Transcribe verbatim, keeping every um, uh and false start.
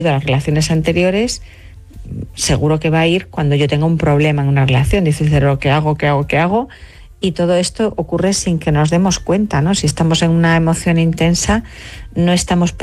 las relaciones anteriores, seguro que va a ir cuando yo tenga un problema en una relación. Dice el cerebro, ¿qué hago, qué hago, qué hago? Y todo esto ocurre sin que nos demos cuenta, ¿no? Si estamos en una emoción intensa, no estamos